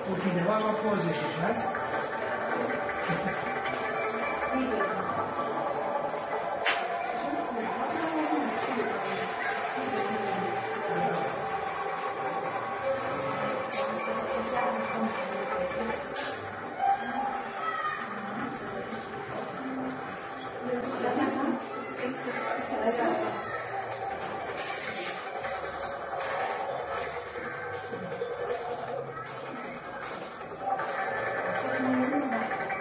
Okay, der war aber vorsichtig, weißt Denkst du, das ist ja